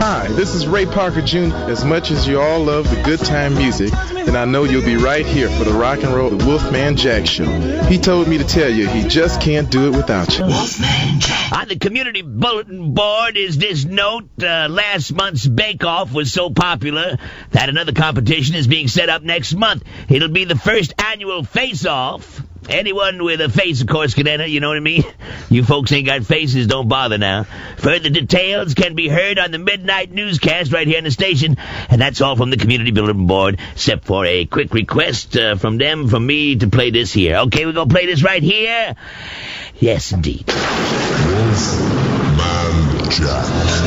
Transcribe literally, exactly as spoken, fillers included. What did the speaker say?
Hi, this is Ray Parker Junior As much as you all love the good time music, then I know you'll be right here for the Rock and Roll with Wolfman Jack show. He told me to tell you he just can't do it without you. Wolfman Jack. On the community bulletin board is this note. Uh, last month's bake-off was so popular that another competition is being set up next month. It'll be the first annual face-off. Anyone with a face, of course, can enter, you know what I mean? You folks ain't got faces, don't bother now. Further details can be heard on the midnight newscast right here on the station. And that's all from the community bulletin board, except for a quick request uh, from them, from me, to play this here. Okay, we're gonna play this right here? Yes, indeed. Wolfman Jack.